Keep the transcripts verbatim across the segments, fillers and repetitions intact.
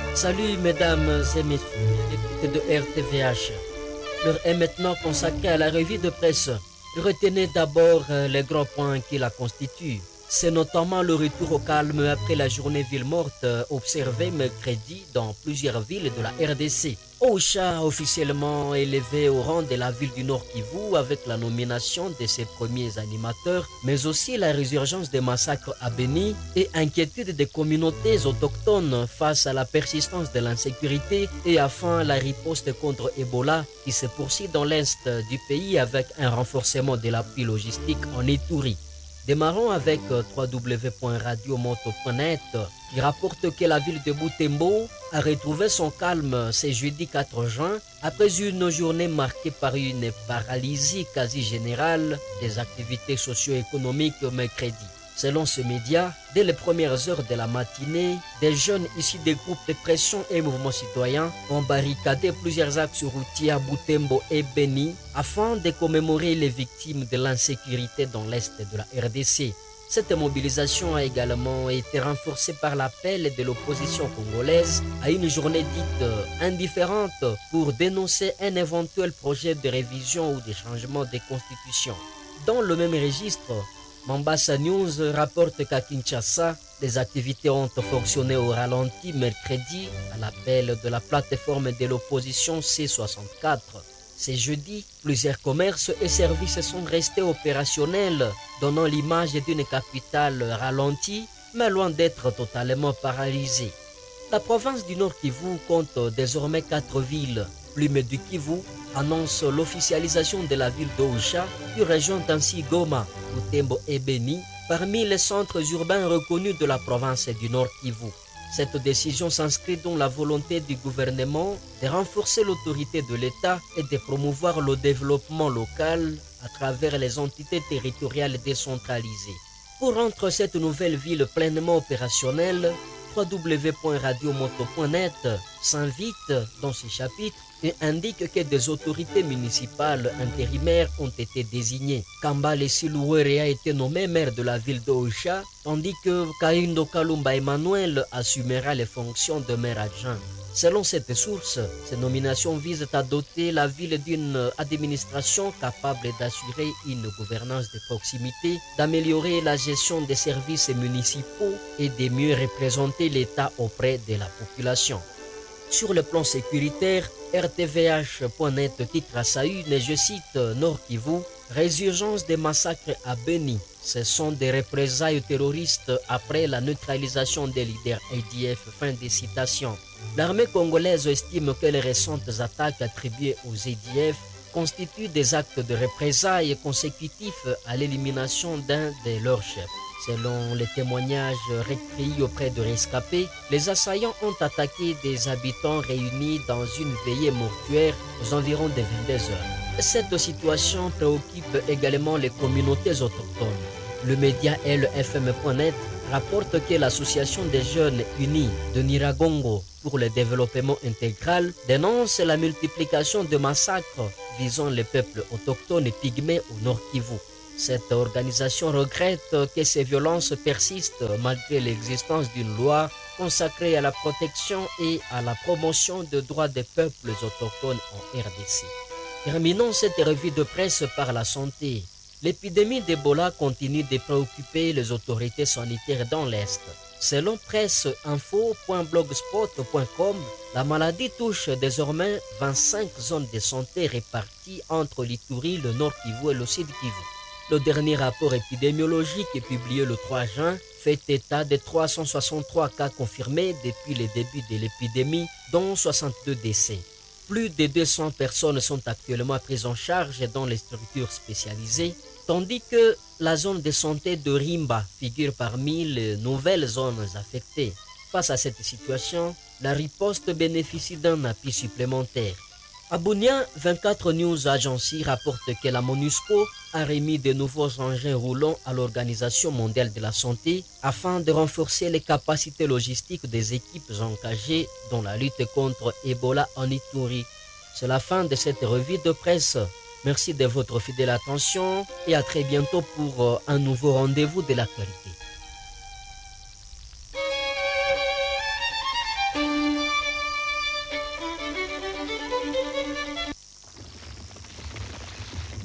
Salut mesdames et messieurs, l'écoute de R T V H. L'heure est maintenant consacrée à la revue de presse. Retenez d'abord les grands points qui la constituent. C'est notamment le retour au calme après la journée ville morte observée mercredi dans plusieurs villes de la R D C. Ocha officiellement élevé au rang de la ville du Nord Kivu avec la nomination de ses premiers animateurs, mais aussi la résurgence des massacres à Beni et inquiétude des communautés autochtones face à la persistance de l'insécurité et enfin la riposte contre Ebola qui se poursuit dans l'est du pays avec un renforcement de l'appui logistique en Ituri. Démarrons avec w w w point radio moto point net qui rapporte que la ville de Butembo a retrouvé son calme ce jeudi quatre juin après une journée marquée par une paralysie quasi générale des activités socio-économiques mercredi. Selon ce média, dès les premières heures de la matinée, des jeunes issus des groupes de pression et mouvements citoyens ont barricadé plusieurs axes routiers à Butembo et Beni afin de commémorer les victimes de l'insécurité dans l'est de la R D C. Cette mobilisation a également été renforcée par l'appel de l'opposition congolaise à une journée dite indifférente pour dénoncer un éventuel projet de révision ou de changement des constitutions. Dans le même registre, Mombasa News rapporte qu'à Kinshasa, les activités ont fonctionné au ralenti mercredi à l'appel de la plateforme de l'opposition C soixante-quatre. Ce jeudi, plusieurs commerces et services sont restés opérationnels, donnant l'image d'une capitale ralentie, mais loin d'être totalement paralysée. La province du Nord Kivu compte désormais quatre villes. Plume du Kivu annonce l'officialisation de la ville d'Ocha, qui rejoint ainsi Goma, Butembo et Beni, parmi les centres urbains reconnus de la province du Nord Kivu. Cette décision s'inscrit dans la volonté du gouvernement de renforcer l'autorité de l'État et de promouvoir le développement local à travers les entités territoriales décentralisées. Pour rendre cette nouvelle ville pleinement opérationnelle, w w w point radio moto point net s'invite dans ce chapitre et indique que des autorités municipales intérimaires ont été désignées. Kambale Silouere a été nommé maire de la ville d'Ocha, tandis que Kaindo Kalumba Emmanuel assumera les fonctions de maire adjoint. Selon cette source, ces nominations visent à doter la ville d'une administration capable d'assurer une gouvernance de proximité, d'améliorer la gestion des services municipaux et de mieux représenter l'État auprès de la population. Sur le plan sécuritaire, R T V H point net titre à sa une, et je cite Nord Kivu, résurgence des massacres à Beni. Ce sont des représailles terroristes après la neutralisation des leaders A D F. Fin de citation. L'armée congolaise estime que les récentes attaques attribuées aux A D F constituent des actes de représailles consécutifs à l'élimination d'un de leurs chefs. Selon les témoignages recueillis auprès de rescapés, les assaillants ont attaqué des habitants réunis dans une veillée mortuaire aux environs de vingt-deux heures. Cette situation préoccupe également les communautés autochtones. Le média L F M point net rapporte que l'association des jeunes unis de Niragongo pour le développement intégral dénonce la multiplication de massacres visant les peuples autochtones et pygmées au Nord Kivu. Cette organisation regrette que ces violences persistent malgré l'existence d'une loi consacrée à la protection et à la promotion des droits des peuples autochtones en R D C. Terminons cette revue de presse par la santé. L'épidémie d'Ebola continue de préoccuper les autorités sanitaires dans l'Est. Selon presseinfo point blogspot point com, la maladie touche désormais vingt-cinq zones de santé réparties entre l'Ituri, le Nord Kivu et le Sud Kivu. Le dernier rapport épidémiologique publié le trois juin fait état de trois cent soixante-trois cas confirmés depuis le début de l'épidémie, dont soixante-deux décès. Plus de deux cents personnes sont actuellement prises en charge dans les structures spécialisées, tandis que la zone de santé de Rimba figure parmi les nouvelles zones affectées. Face à cette situation, la riposte bénéficie d'un appui supplémentaire. À Bunia, vingt-quatre News Agency rapporte que la MONUSCO a remis de nouveaux engins roulants à l'Organisation mondiale de la santé afin de renforcer les capacités logistiques des équipes engagées dans la lutte contre Ebola en Ituri. C'est la fin de cette revue de presse. Merci de votre fidèle attention et à très bientôt pour un nouveau rendez-vous de l'actualité.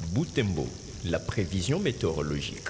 Butembo, la prévision météorologique.